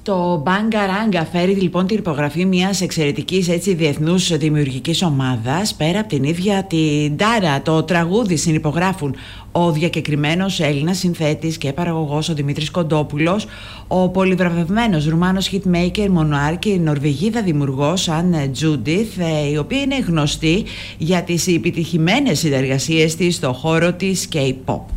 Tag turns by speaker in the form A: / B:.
A: Το Bangaranga φέρει λοιπόν την υπογραφή μιας εξαιρετικής διεθνούς δημιουργικής ομάδας. Πέρα από την ίδια την Τάρα, το τραγούδι συνυπογράφουν ο διακεκριμένος Έλληνας συνθέτης και παραγωγός ο Δημήτρης Κοντόπουλος, ο πολυβραβευμένος Ρουμάνος hitmaker Μονουάρ και η Νορβηγίδα δημιουργός Αν Τζούντιθ, η οποία είναι γνωστή για τις επιτυχημένες συνεργασίες της στο χώρο της K-pop.